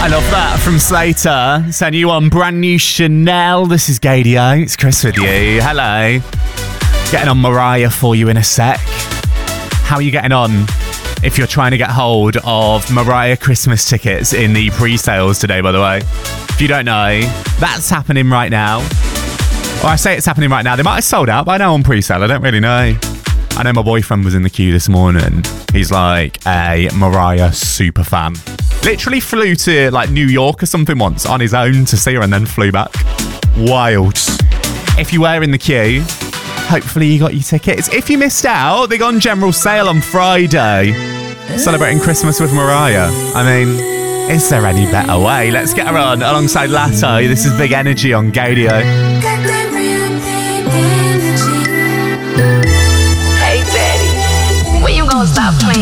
I love that from Slater. Send you on brand new Chanel. This is Gadio. It's Chris with you. Hello. Getting on Mariah for you in a sec. How are you getting on if you're trying to get hold of Mariah Christmas tickets in the pre-sales today, by the way? If you don't know, that's happening right now. Or I say it's happening right now. They might have sold out by now on pre-sale. I don't really know. I know my boyfriend was in the queue this morning. He's like a Mariah super fan. Literally flew to like New York or something once on his own to see her and then flew back. Wild. If you were in the queue, hopefully you got your tickets. If you missed out, they go on general sale on Friday. Celebrating Christmas with Mariah. I mean, is there any better way? Let's get her on alongside Latto. This is Big Energy on Gadio. Hey, Daddy, when you gonna stop playing?